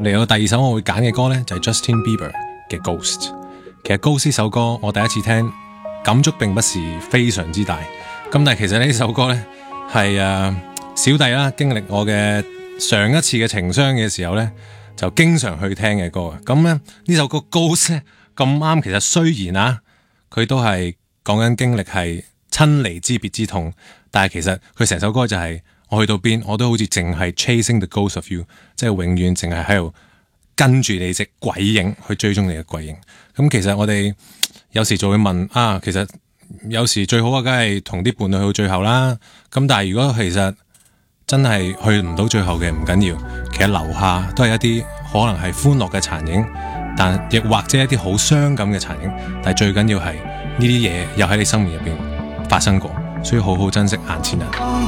嚟到第二首我會揀嘅歌呢，就係 Justin Bieber 嘅 Ghost。其實 Ghost 呢首歌我第一次聽，感觸並不是非常之大。咁但係其實呢首歌呢，係小弟啦經歷我嘅上一次嘅情傷嘅時候呢，就經常去聽嘅歌。咁咧呢首歌 Ghost 呢，咁啱，其實雖然佢都係講緊經歷係親離之別之痛，但係其實佢成首歌就係我去到邊我都好似淨係 chasing the ghost of you， 即係永遠淨係喺度跟住你隻鬼影去追蹤你嘅鬼影。咁其實我哋有時就會問其實有時最好嘅梗係同啲伴侶去到最後啦。咁但係如果其實真係去唔到最後嘅唔緊要，其實留下都係一啲可能係歡樂嘅殘影，但亦或者一啲好傷感嘅殘影。但係最緊要係呢啲嘢又喺你生命入邊發生過，所以好好珍惜眼前人。